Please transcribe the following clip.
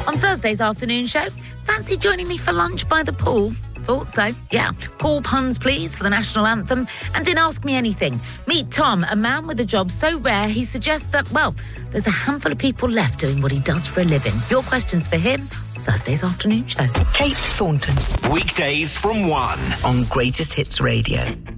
On Thursday's afternoon show, fancy joining me for lunch by the pool? Thought so, yeah. Pool puns, please, for the national anthem. And in Ask Me Anything, meet Tom, a man with a job so rare he suggests that, well, there's a handful of people left doing what he does for a living. Your questions for him, Thursday's afternoon show. Kate Thornton. Weekdays from 1 on Greatest Hits Radio.